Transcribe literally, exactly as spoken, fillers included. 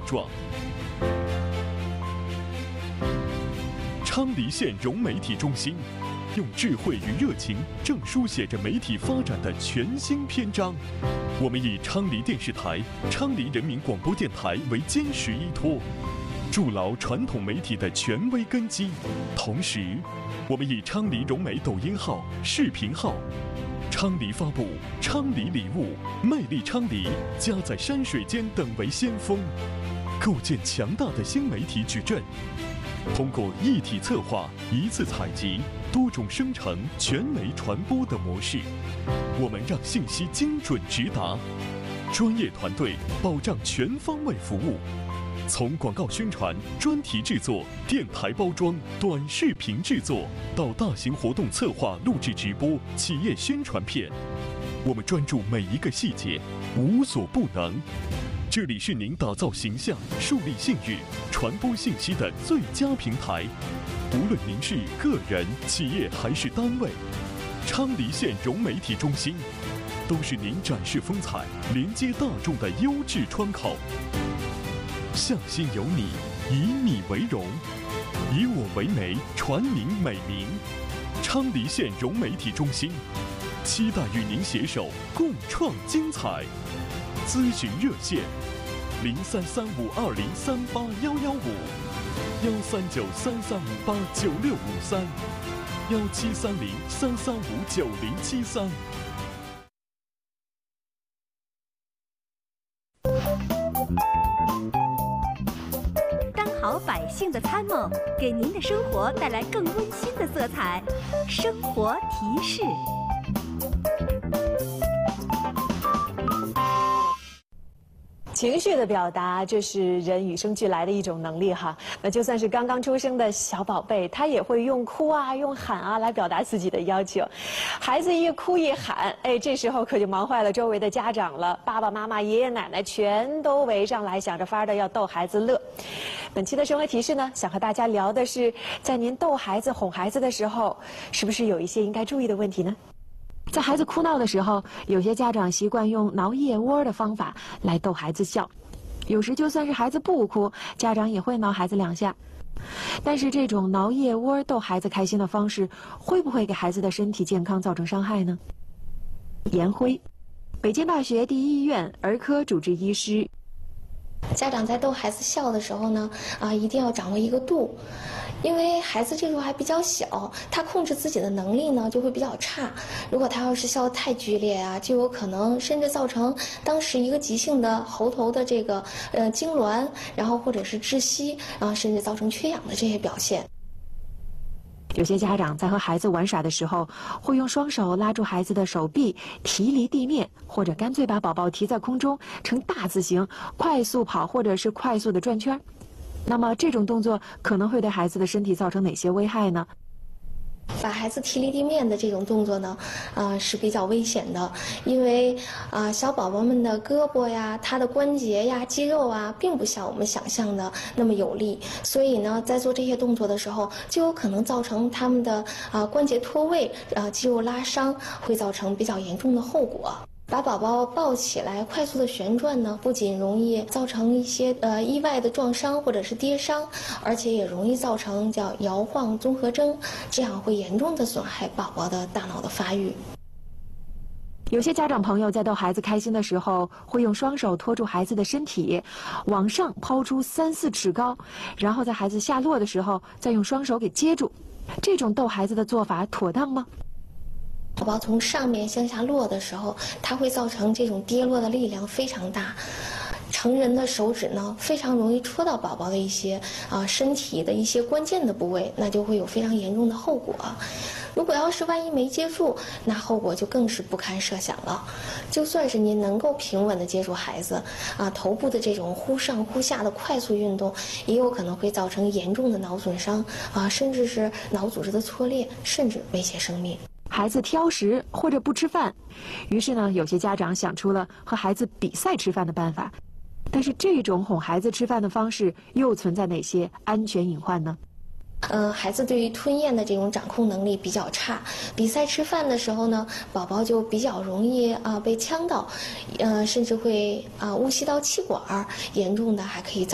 状。昌黎县融媒体中心，用智慧与热情，正书写着媒体发展的全新篇章。我们以昌黎电视台、昌黎人民广播电台为坚实依托，筑牢传统媒体的权威根基。同时，我们以昌黎融媒抖音号、视频号、昌黎发布、昌黎礼物、魅力昌黎、家在山水间等为先锋，构建强大的新媒体矩阵。通过一体策划、一次采集、多种生成、全媒传播的模式，我们让信息精准直达，专业团队保障全方位服务。从广告宣传、专题制作、电台包装、短视频制作，到大型活动策划、录制直播、企业宣传片，我们专注每一个细节，无所不能。这里是您打造形象、树立信誉、传播信息的最佳平台。无论您是个人、企业还是单位，昌黎县融媒体中心都是您展示风采、连接大众的优质窗口。向心有你，以你为荣，以我为媒，传您美名。昌黎县融媒体中心，期待与您携手共创精彩。咨询热线：零三三五二零三八幺幺五，幺三九三三五八九六五三，幺七三零三三五九零七三。 当好百姓的参谋，给您的生活带来更温馨的色彩。生活提示。 情绪的表达，这是人与生俱来的一种能力哈。那就算是刚刚出生的小宝贝，他也会用哭啊、用喊啊来表达自己的要求。孩子一哭一喊，哎，这时候可就忙坏了周围的家长了，爸爸妈妈、爷爷奶奶全都围上来，想着法儿的要逗孩子乐。本期的生活提示呢，想和大家聊的是，在您逗孩子、哄孩子的时候，是不是有一些应该注意的问题呢？在孩子哭闹的时候，有些家长习惯用挠腋窝的方法来逗孩子笑，有时就算是孩子不哭，家长也会挠孩子两下。但是这种挠腋窝逗孩子开心的方式，会不会给孩子的身体健康造成伤害呢？颜辉，北京大学第一医院儿科主治医师。 家长在逗孩子笑的时候呢，啊，一定要掌握一个度，因为孩子这时候还比较小，他控制自己的能力呢就会比较差。如果他要是笑得太剧烈啊，就有可能甚至造成当时一个急性的喉头的这个呃痉挛，然后或者是窒息，然后甚至造成缺氧的这些表现。 有些家长在和孩子玩耍的时候，会用双手拉住孩子的手臂，提离地面，或者干脆把宝宝提在空中，呈大字形，快速跑或者是快速的转圈。那么这种动作可能会对孩子的身体造成哪些危害呢？ 把孩子提离地面的这种动作呢，啊、呃、是比较危险的，因为啊、呃、小宝宝们的胳膊呀、他的关节呀、肌肉啊，并不像我们想象的那么有力，所以呢，在做这些动作的时候，就有可能造成他们的啊、呃、关节脱位，啊、呃、肌肉拉伤，会造成比较严重的后果。把宝宝抱起来，快速的旋转呢，不仅容易造成一些呃意外的撞伤或者是跌伤，而且也容易造成叫摇晃综合征，这样会严重的损害宝宝的大脑的发育。 有些家长朋友在逗孩子开心的时候，会用双手托住孩子的身体，往上抛出三四尺高，然后在孩子下落的时候，再用双手给接住。这种逗孩子的做法妥当吗？ 宝宝从上面向下落的时候，它会造成这种跌落的力量非常大。成人的手指呢，非常容易戳到宝宝的一些啊身体的一些关键的部位，那就会有非常严重的后果。如果要是万一没接住，那后果就更是不堪设想了。就算是您能够平稳地接住孩子，啊，头部的这种忽上忽下的快速运动，也有可能会造成严重的脑损伤啊，甚至是脑组织的挫裂，甚至威胁生命。 孩子挑食或者不吃饭，于是呢，有些家长想出了和孩子比赛吃饭的办法。但是这种哄孩子吃饭的方式又存在哪些安全隐患呢？ 呃，孩子对于吞咽的这种掌控能力比较差，比赛吃饭的时候呢，宝宝就比较容易啊、呃、被呛到，呃，甚至会啊、呃、误吸到气管，严重的还可以造